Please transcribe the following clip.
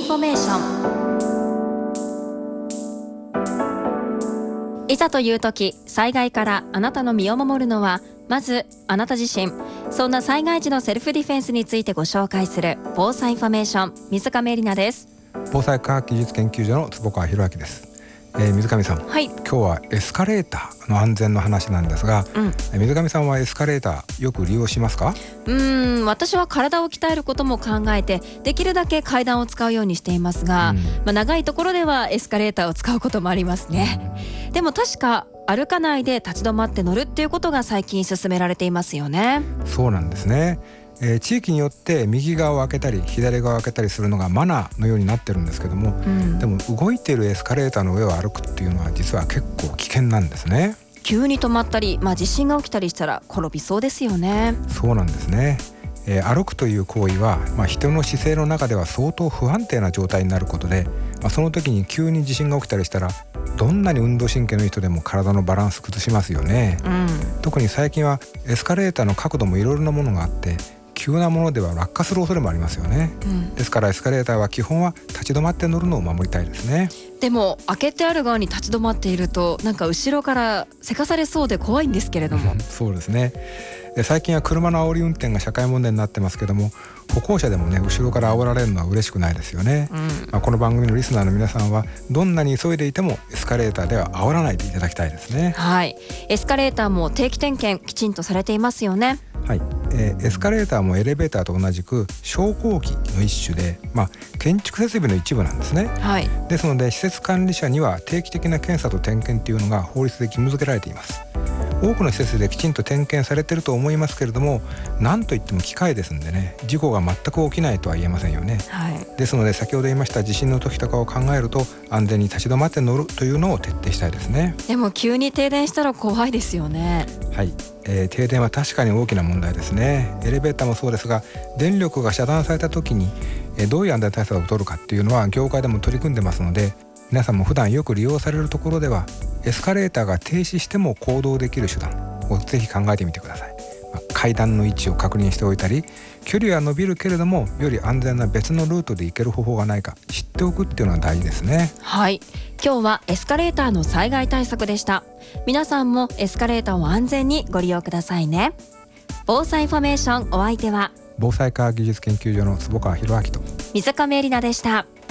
インフォメーション。いざという時、災害からあなたの身を守るのはまずあなた自身。そんな災害時のセルフディフェンスについてご紹介する防災インフォメーション、水上里奈です。 防災科学技術研究所の坪川博明です。水上さん、 はい、 今日はエスカレーターの安全の話なんですが、水上さんはエスカレーターよく利用しますか？ 私は体を鍛えることも考えてできるだけ階段を使うようにしていますが、長いところではエスカレーターを使うこともありますね。でも確か歩かないで立ち止まって乗るっていうことが最近進められていますよね。 そうなんですね。地域によって右側を開けたり左側を開けたりするのがマナーのようになってるんですけども、でも動いているエスカレーターの上を歩くっていうのは実は結構危険なんですね。 急に止まったり、地震が起きたりしたら転びそうですよね。 そうなんですね。歩くという行為は、人の姿勢の中では相当不安定な状態になることで、その時に急に地震が起きたりしたらどんなに運動神経のいい人でも体のバランス崩しますよね。特に最近はエスカレーターの角度もいろいろなものがあって急なものでは落下する恐れもありますよね。ですからエスカレーターは基本は立ち止まって乗るのを守りたいですね。 でも開けてある側に立ち止まっているとなんか後ろからせかされそうで怖いんですけれどもそうですね。最近は車の煽り運転が社会問題になってますけども、歩行者でもね後ろから煽られるのは嬉しくないですよね。この番組のリスナーの皆さんはどんなに急いでいてもエスカレーターでは煽らないでいただきたいですね。 はい、エスカレーターも定期点検きちんとされていますよね。 はい、エスカレーターもエレベーターと同じく昇降機の一種で、建築設備の一部なんですね。ですので施設管理者には定期的な検査と点検というのが法律で義務付けられています。多くの施設できちんと点検されていると思いますけれども、何といっても機械ですんでね、事故が全く起きないとは言えませんよね。ですので先ほど言いました地震の時とかを考えると安全に立ち止まって乗るというのを徹底したいですね。 でも急に停電したら怖いですよね。 はい、停電は確かに大きな問題ですね。エレベーターもそうですが、電力が遮断された時にどういう安全対策を取るかっていうのは業界でも取り組んでますので、皆さんも普段よく利用されるところではエスカレーターが停止しても行動できる手段をぜひ考えてみてください。階段の位置を確認しておいたり、距離は伸びるけれどもより安全な別のルートで行ける方法がないか知っておくっていうのは大事ですね。 はい、今日はエスカレーターの災害対策でした。皆さんもエスカレーターを安全にご利用くださいね。防災インフォメーション、お相手は防災科学技術研究所の坪川博明と水上里奈でした。